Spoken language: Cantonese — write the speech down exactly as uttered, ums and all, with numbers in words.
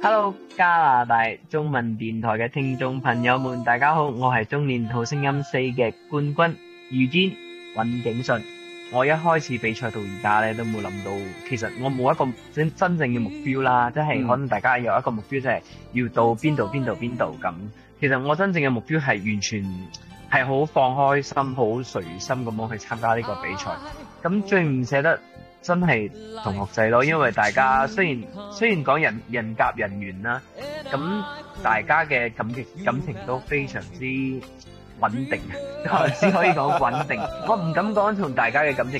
Hello，加拿大中文電台嘅聽眾朋友們，大家好，我係中年好聲音四嘅冠軍余堅尹景順。我一開始比賽到而家咧，都冇諗到，其實我冇一個真真正嘅目標啦，即係可能大家有一個目標，就係要到邊度邊度邊度咁。其實我真正嘅目標係完全係好放開心、好隨心咁樣去參加呢個比賽。咁最唔捨得真係同學仔咯，因為大家雖然雖然講人人夾人緣啦，咁大家嘅感情感情都非常之穩定，只可以講穩定。我唔敢講同大家嘅感情